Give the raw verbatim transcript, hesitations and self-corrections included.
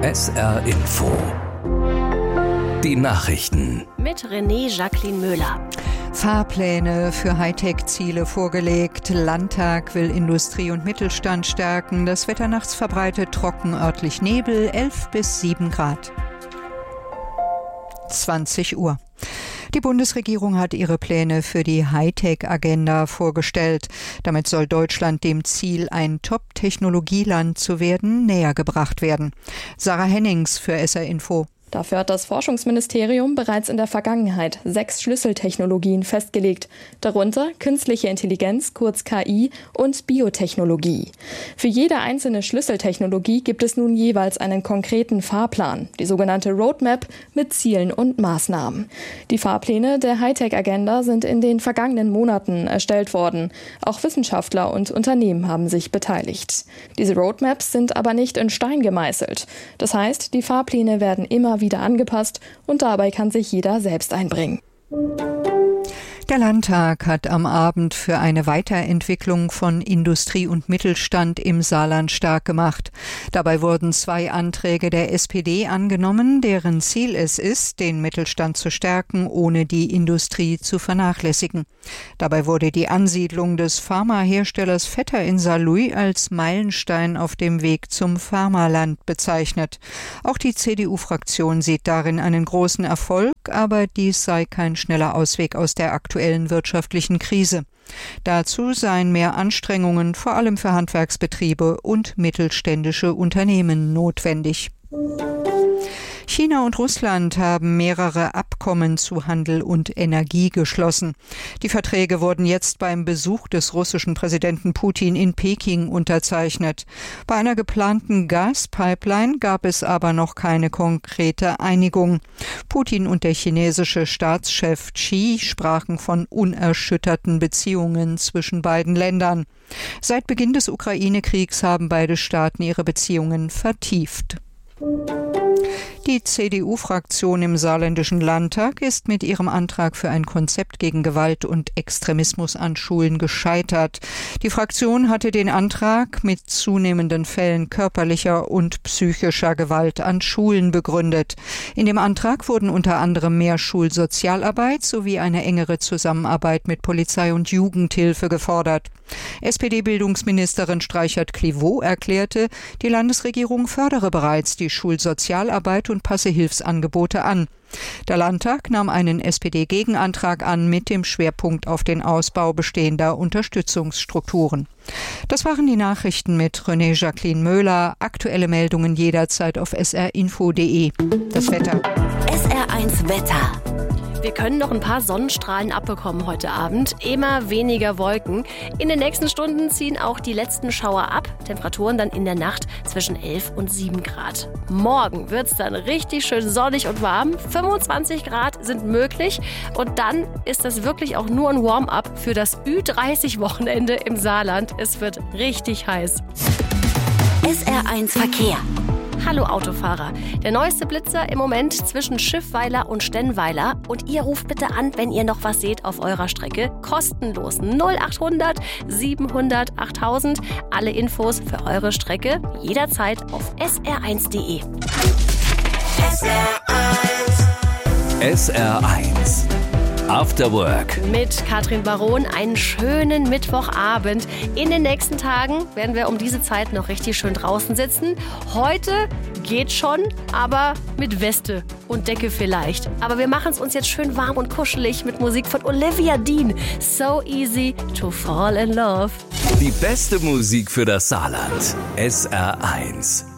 S R Info. Die Nachrichten. Mit René Jacqueline Möller. Fahrpläne für Hightech-Ziele vorgelegt. Landtag will Industrie und Mittelstand stärken. Das Wetter nachts verbreitet trocken, örtlich Nebel, elf bis sieben Grad. zwanzig Uhr. Die Bundesregierung hat ihre Pläne für die Hightech-Agenda vorgestellt. Damit soll Deutschland dem Ziel, ein Top-Technologieland zu werden, näher gebracht werden. Sarah Hennings für S R Info. Dafür hat das Forschungsministerium bereits in der Vergangenheit sechs Schlüsseltechnologien festgelegt, darunter künstliche Intelligenz, kurz K I, und Biotechnologie. Für jede einzelne Schlüsseltechnologie gibt es nun jeweils einen konkreten Fahrplan, die sogenannte Roadmap mit Zielen und Maßnahmen. Die Fahrpläne der Hightech-Agenda sind in den vergangenen Monaten erstellt worden. Auch Wissenschaftler und Unternehmen haben sich beteiligt. Diese Roadmaps sind aber nicht in Stein gemeißelt. Das heißt, die Fahrpläne werden immer wieder angepasst und dabei kann sich jeder selbst einbringen. Der Landtag hat am Abend für eine Weiterentwicklung von Industrie und Mittelstand im Saarland stark gemacht. Dabei wurden zwei Anträge der S P D angenommen, deren Ziel es ist, den Mittelstand zu stärken, ohne die Industrie zu vernachlässigen. Dabei wurde die Ansiedlung des Pharmaherstellers Vetter in Saarlouis als Meilenstein auf dem Weg zum Pharmaland bezeichnet. Auch die C D U-Fraktion sieht darin einen großen Erfolg, aber dies sei kein schneller Ausweg aus der aktuellen wirtschaftlichen Krise. Dazu seien mehr Anstrengungen, vor allem für Handwerksbetriebe und mittelständische Unternehmen, notwendig. China und Russland haben mehrere Abkommen zu Handel und Energie geschlossen. Die Verträge wurden jetzt beim Besuch des russischen Präsidenten Putin in Peking unterzeichnet. Bei einer geplanten Gaspipeline gab es aber noch keine konkrete Einigung. Putin und der chinesische Staatschef Xi sprachen von unerschütterten Beziehungen zwischen beiden Ländern. Seit Beginn des Ukraine-Kriegs haben beide Staaten ihre Beziehungen vertieft. Die C D U-Fraktion im saarländischen Landtag ist mit ihrem Antrag für ein Konzept gegen Gewalt und Extremismus an Schulen gescheitert. Die Fraktion hatte den Antrag mit zunehmenden Fällen körperlicher und psychischer Gewalt an Schulen begründet. In dem Antrag wurden unter anderem mehr Schulsozialarbeit sowie eine engere Zusammenarbeit mit Polizei und Jugendhilfe gefordert. S P D-Bildungsministerin Streichert-Clivaux erklärte, die Landesregierung fördere bereits die Schulsozialarbeit und passe Hilfsangebote an. Der Landtag nahm einen S P D-Gegenantrag an mit dem Schwerpunkt auf den Ausbau bestehender Unterstützungsstrukturen. Das waren die Nachrichten mit René Jacqueline Möller. Aktuelle Meldungen jederzeit auf s r info punkt d e. Das Wetter. S R eins Wetter. Wir können noch ein paar Sonnenstrahlen abbekommen heute Abend. Immer weniger Wolken. In den nächsten Stunden ziehen auch die letzten Schauer ab. Temperaturen dann in der Nacht zwischen elf und sieben Grad. Morgen wird es dann richtig schön sonnig und warm. fünfundzwanzig Grad sind möglich. Und dann ist das wirklich auch nur ein Warm-up für das Ü dreißig Wochenende im Saarland. Es wird richtig heiß. S R eins Verkehr. Hallo Autofahrer. Der neueste Blitzer im Moment zwischen Schiffweiler und Stennweiler. Und ihr ruft bitte an, wenn ihr noch was seht auf eurer Strecke. Kostenlos null achthundert siebenhundert achttausend. Alle Infos für eure Strecke jederzeit auf s r eins punkt d e. S R eins. S R eins. After Work. Mit Katrin Baron einen schönen Mittwochabend. In den nächsten Tagen werden wir um diese Zeit noch richtig schön draußen sitzen. Heute geht schon, aber mit Weste und Decke vielleicht. Aber wir machen es uns jetzt schön warm und kuschelig mit Musik von Olivia Dean. So easy to fall in love. Die beste Musik für das Saarland. S R eins.